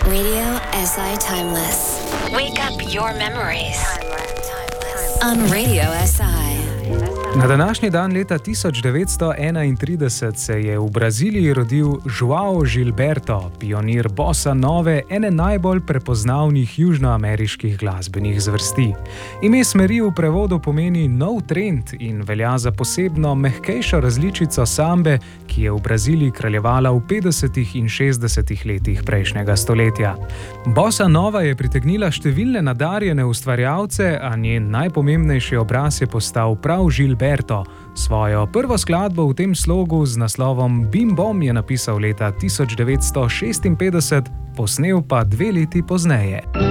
Radio SI Timeless. Wake up your memories. On Radio SI. Na današnji dan leta 1931 se je v Braziliji rodil João Gilberto, pionir bossa nove, ene najbolj prepoznavnih južnoameriških glasbenih zvrsti. Ime smeri v prevodu pomeni nov trend in velja za posebno mehkejšo različico sambe, ki je v Braziliji kraljevala v 50. in 60. letih prejšnjega stoletja. Bossa nova je pritegnila številne nadarjene ustvarjalce, a njen najpomembnejši obraz je postal prav Gilberto. Svojo prvo skladbo v tem slogu z naslovom Bim Bom je napisal leta 1956, posnel pa 2 leti pozneje.